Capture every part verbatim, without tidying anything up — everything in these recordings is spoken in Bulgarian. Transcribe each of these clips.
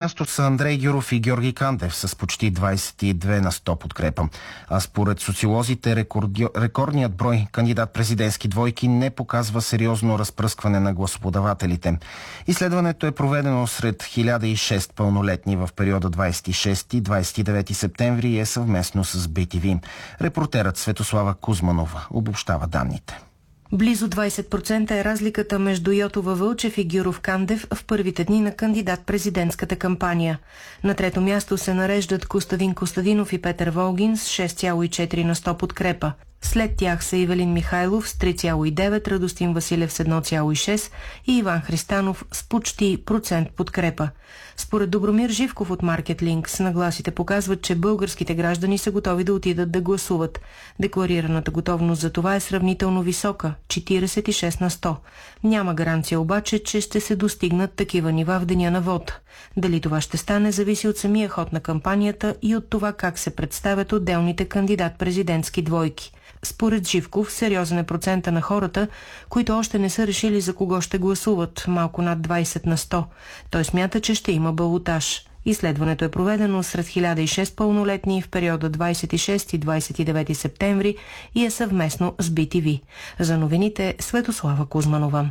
място са Андрей Гюров и Георги Кандев с почти двадесет и две на сто подкрепа. А според социолозите рекорди... рекордният брой кандидат-президентски двойки не показва сериозно разпръскване на гласоподавателите. Изследването е проведено сред хиляда и шест пълнолетни в периода двадесет и шести - двадесет и девети септември и е съвместно с Би Ти Ви. Репортерът Светослава Кузманова обобщава данните. Близо двадесет процента е разликата между Йотова Вълчев и Гюров Кандев в първите дни на кандидат-президентската кампания. На трето място се нареждат Костадин Костадинов и Петър Волгин с шест цяло и четири на сто подкрепа. След тях са Ивелин Михайлов с три цяло и девет, Радостин Василев с едно цяло и шест и Иван Христанов с почти процент подкрепа. Според Добромир Живков от Market нагласите показват, че българските граждани са готови да отидат да гласуват. Декларираната готовност за това е сравнително висока – четиридесет и шест на сто. Няма гаранция обаче, че ще се достигнат такива нива в деня на вота. Дали това ще стане, зависи от самия ход на кампанията и от това как се представят отделните кандидат-президентски двойки. Според Живков, сериозен е процента на хората, които още не са решили за кого ще гласуват, малко над двадесет на сто. Той смята, че ще има балотаж. Изследването е проведено сред хиляда и шест пълнолетни в периода двадесет и шести - двадесет и девети септември и е съвместно с Би Ти Ви. За новините Светослава Кузманова.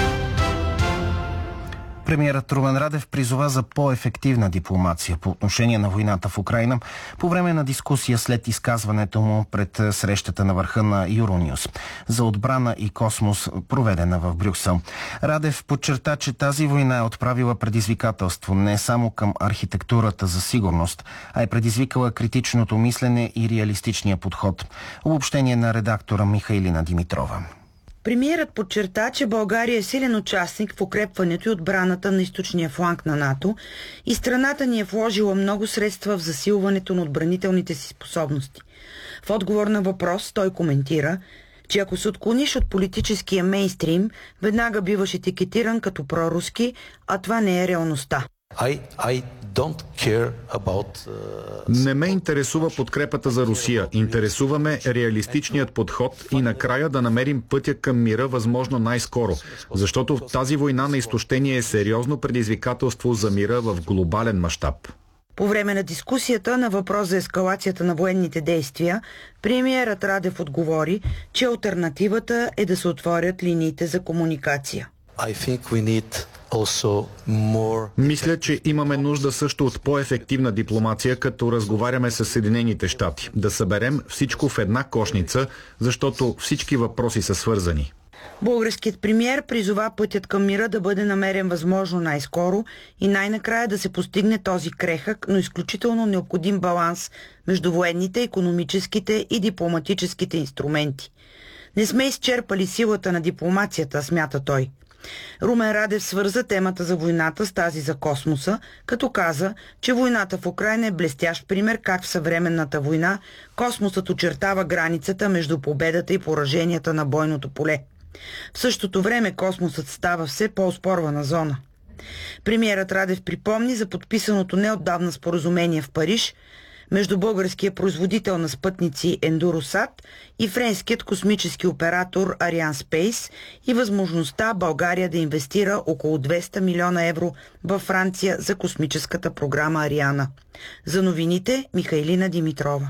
Премиерът Румен Радев призова за по-ефективна дипломация по отношение на войната в Украйна по време на дискусия след изказването му пред срещата на върха на Юронюс за отбрана и космос, проведена в Брюксел. Радев подчерта, че тази война е отправила предизвикателство не само към архитектурата за сигурност, а е предизвикала критичното мислене и реалистичния подход. Обобщение на редактора Михайлина Димитрова. Премиерът подчерта, че България е силен участник в укрепването и отбраната на източния фланг на НАТО и страната ни е вложила много средства в засилването на отбранителните си способности. В отговор на въпрос той коментира, че ако се отклониш от политическия мейнстрим, веднага биваш етикетиран като проруски, а това не е реалността. I, I don't care about, uh... Не ме интересува подкрепата за Русия. Интересуваме реалистичният подход и накрая да намерим пътя към мира възможно най-скоро. Защото тази война на изтощение е сериозно предизвикателство за мира в глобален мащаб. По време на дискусията на въпрос за ескалацията на военните действия, премиерът Радев отговори, че алтернативата е да се отворят линиите за комуникация. I think we need also more... Мисля, че имаме нужда също от по-ефективна дипломация, като разговаряме с Съединените щати. Да съберем всичко в една кошница, защото всички въпроси са свързани. Българският премиер призова пътят към мира да бъде намерен възможно най-скоро и най-накрая да се постигне този крехък, но изключително необходим баланс между военните, икономическите и дипломатическите инструменти. Не сме изчерпали силата на дипломацията, смята той. Румен Радев свърза темата за войната с тази за космоса, като каза, че войната в Украйна е блестящ пример как в съвременната война космосът очертава границата между победата и пораженията на бойното поле. В същото време космосът става все по-оспорвана зона. Премиерът Радев припомни за подписаното неотдавна споразумение в Париж между българския производител на спътници Ендуросат и френският космически оператор Арианспейс и възможността България да инвестира около двеста милиона евро във Франция за космическата програма Ариана. За новините Михайлина Димитрова.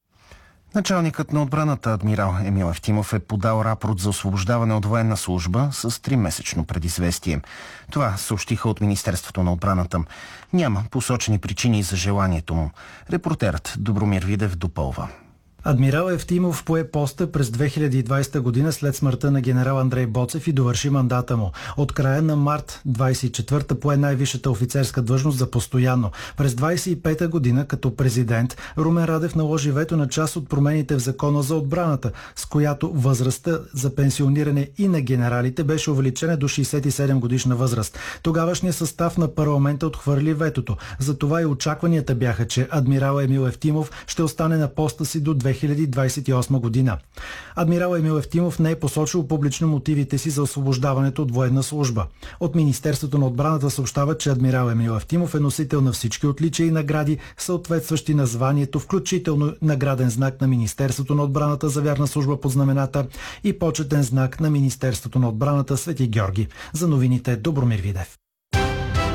Началникът на отбраната адмирал Емил Евтимов е подал рапорт за освобождаване от военна служба с тримесечно предизвестие. Това съобщиха от Министерството на отбраната. Няма посочени причини за желанието му. Репортерът Добромир Видев допълва. Адмирал Евтимов пое поста през две хиляди и двадесета година след смъртта на генерал Андрей Боцев и довърши мандата му. От края на март двадесет и четвърта пое най-висшата офицерска длъжност за постоянно. През двадесет и пета година като президент Румен Радев наложи вето на част от промените в Закона за отбраната, с която възрастта за пенсиониране и на генералите беше увеличена до шейсет и седем годишна възраст. Тогавашният състав на парламента отхвърли ветото. Затова и очакванията бяха, че адмирал Емил Евтимов ще остане на поста си до две хиляди двадесет и осма година. Адмирал Емил Евтимов не е посочил публично мотивите си за освобождаването от военна служба. От Министерството на отбраната съобщават, че адмирал Емил Евтимов е носител на всички отличия и награди, съответстващи на званието, включително награден знак на Министерството на отбраната за вярна служба под знамената и почетен знак на Министерството на отбраната Свети Георги. За новините Добромир Видев.